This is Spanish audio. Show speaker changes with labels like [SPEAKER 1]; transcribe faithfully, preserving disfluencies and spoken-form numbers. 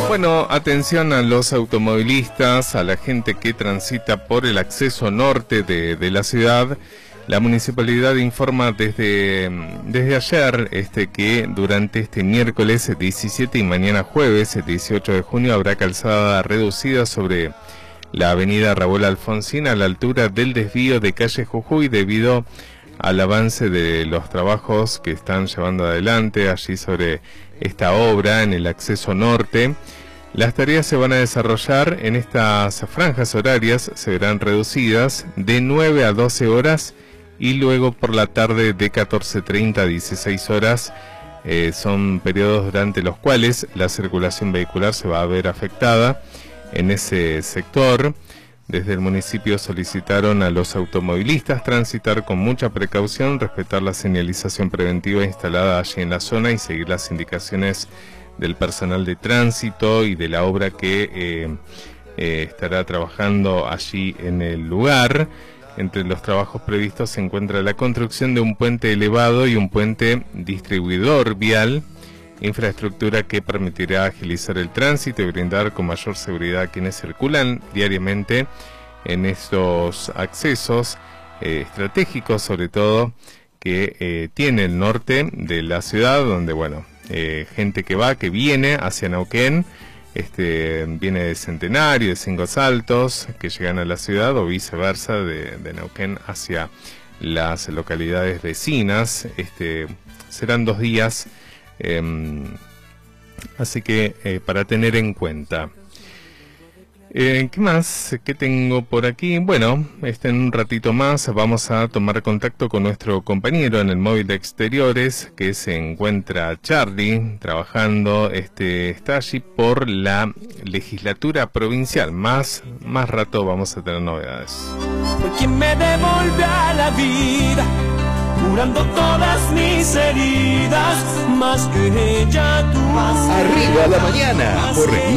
[SPEAKER 1] Bueno, atención a los automovilistas, a la gente que transita por el acceso norte de, de la ciudad. La municipalidad informa desde, desde ayer este, que durante este miércoles diecisiete y mañana jueves dieciocho de junio habrá calzada reducida sobre la avenida Raúl Alfonsín a la altura del desvío de calle Jujuy debido al avance de los trabajos que están llevando adelante allí sobre esta obra en el acceso norte. Las tareas se van a desarrollar en estas franjas horarias, se verán reducidas de nueve a doce horas y luego por la tarde de catorce treinta a dieciséis horas. Eh, son periodos durante los cuales la circulación vehicular se va a ver afectada en ese sector. Desde el municipio solicitaron a los automovilistas transitar con mucha precaución, respetar la señalización preventiva instalada allí en la zona y seguir las indicaciones del personal de tránsito y de la obra que eh, eh, estará trabajando allí en el lugar. Entre los trabajos previstos se encuentra la construcción de un puente elevado y un puente distribuidor vial, infraestructura que permitirá agilizar el tránsito y brindar con mayor seguridad a quienes circulan diariamente en estos accesos eh, estratégicos, sobre todo que eh, tiene el norte de la ciudad, donde bueno, eh, gente que va, que viene hacia Neuquén, este, viene de Centenario, de Cinco Saltos, que llegan a la ciudad o viceversa de, de Neuquén hacia las localidades vecinas. Este, serán dos días. Eh, así que eh, para tener en cuenta. Eh, ¿Qué más? ¿Qué tengo por aquí? Bueno, este, en un ratito más vamos a tomar contacto con nuestro compañero en el móvil de exteriores, que se encuentra Charlie, trabajando, este, está allí por la legislatura provincial. Más, más rato vamos a tener novedades.
[SPEAKER 2] Fue quien me devolvió a la vida, curando todas mis heridas, más que ella tú.
[SPEAKER 3] Arriba la mañana, por